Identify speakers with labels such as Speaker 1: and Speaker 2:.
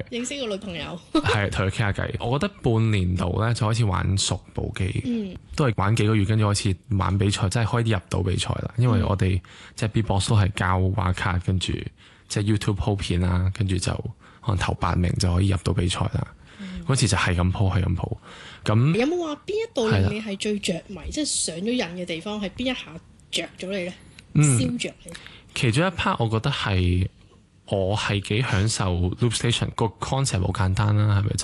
Speaker 1: 認識個女朋友，
Speaker 2: 係同佢傾下偈。我覺得半年度咧就開始玩熟部機，都係玩幾個月，跟住開始玩比賽，即係開始入到比賽啦。因為我哋即係 Beatbox 都係交畫卡，跟住即係 YouTube 鋪片啦，跟住就可能頭8名就可以入到比賽啦。嗰次就係咁鋪，係咁鋪。咁
Speaker 1: 有冇話邊一度令你係最着迷，即係上咗癮嘅地方係邊一下着咗你咧？燒着你？
Speaker 2: 其中一 part 我覺得係我係幾享受 Loop Station 個 concept 好簡單啦，係咪？